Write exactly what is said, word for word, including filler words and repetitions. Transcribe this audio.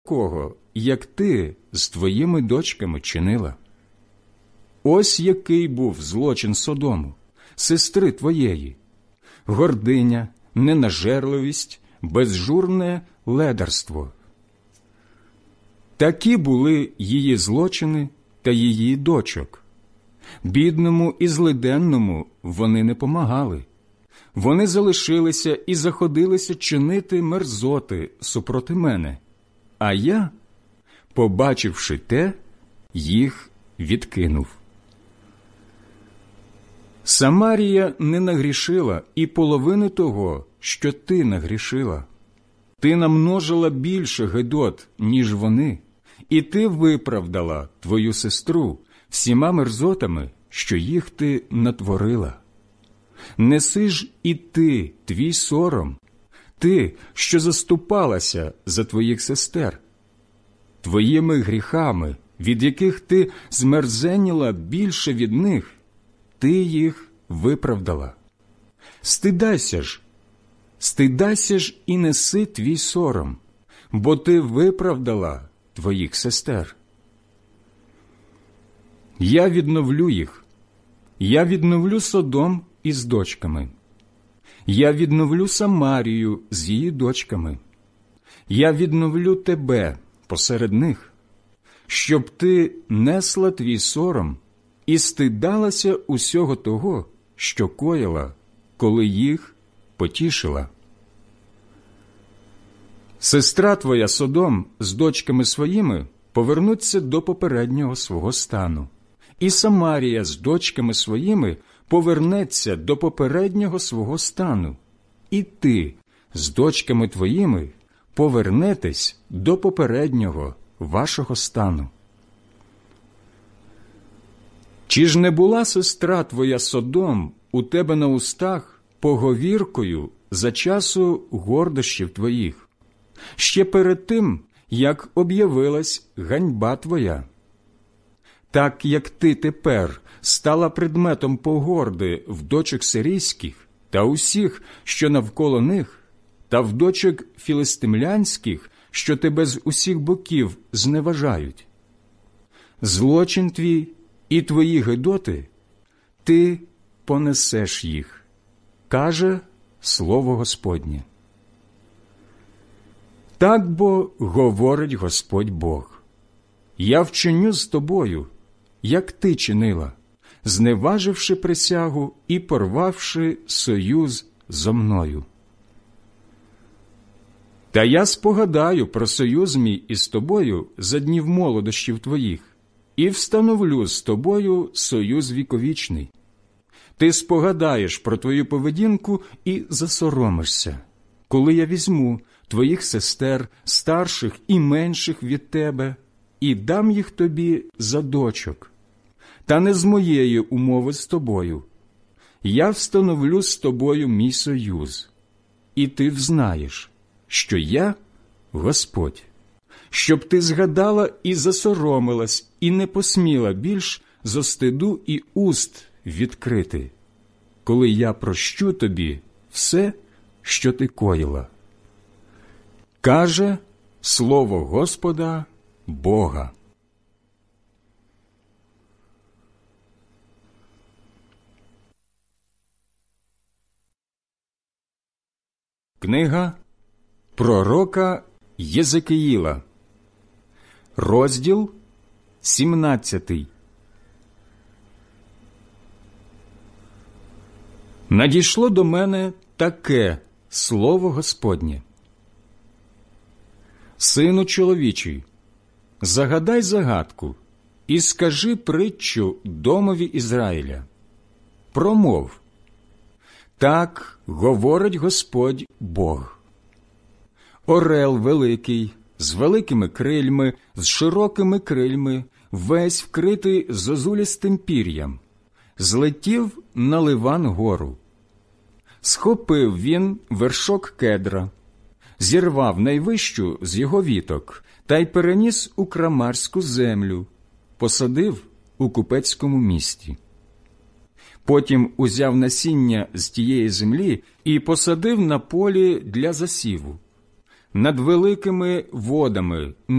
такого, як ти з твоїми дочками чинила. Ось який був злочин Содому, сестри твоєї: гординя, ненажерливість, безжурне ледарство. Такі були її злочини та її дочок. Бідному і злиденному вони не помагали. Вони залишилися і заходилися чинити мерзоти супроти мене, а я, побачивши те, їх відкинув. Самарія не нагрішила і половини того, що ти нагрішила. Ти намножила більше гидот, ніж вони, і ти виправдала твою сестру всіма мерзотами, що їх ти натворила. Неси ж і ти твій сором, ти, що заступалася за твоїх сестер. Твоїми гріхами, від яких ти змерзеніла більше від них, ти їх виправдала. Стидайся ж, стидайся ж і неси твій сором, бо ти виправдала твоїх сестер. Я відновлю їх, я відновлю Содом із дочками. Я відновлю Самарію з її дочками. Я відновлю тебе посеред них, щоб ти несла твій сором і стидалася усього того, що коїла, коли їх потішила. Сестра твоя Содом з дочками своїми повернуться до попереднього свого стану, і Самарія з дочками своїми повернеться до попереднього свого стану, і ти з дочками твоїми повернетесь до попереднього вашого стану. Чи ж не була сестра твоя Содом у тебе на устах поговіркою за часу гордощів твоїх, ще перед тим, як об'явилась ганьба твоя? Так, як ти тепер стала предметом погорди в дочок сирійських та усіх, що навколо них, та в дочок філистимлянських, що тебе з усіх боків зневажають. Злочин твій і твої гидоти, ти понесеш їх, каже слово Господнє. Так бо говорить Господь Бог: я вчиню з тобою, як ти чинила, зневаживши присягу і порвавши союз зо мною. Та я спогадаю про союз мій із тобою за днів молодощів твоїх, і встановлю з тобою союз віковічний. Ти спогадаєш про твою поведінку і засоромишся, коли я візьму твоїх сестер, старших і менших від тебе, і дам їх тобі за дочок. Та не з моєї умови з тобою. Я встановлю з тобою мій союз, і ти взнаєш, що я Господь, щоб ти згадала і засоромилась, і не посміла більш зо стиду і уст відкрити, коли я прощу тобі все, що ти коїла. Каже слово Господа Бога. Книга пророка Єзекиїла, розділ сімнадцятий. Надійшло до мене таке слово Господнє: Сину чоловічий, загадай загадку і скажи притчу домові Ізраїля. Промов: так говорить Господь Бог. Орел великий, з великими крильми, з широкими крильми, весь вкритий зозулістим пір'ям, злетів на Ливан гору. Схопив він вершок кедра, зірвав найвищу з його віток та й переніс у крамарську землю, посадив у купецькому місті. Потім узяв насіння з тієї землі і посадив на полі для засіву, над великими водами,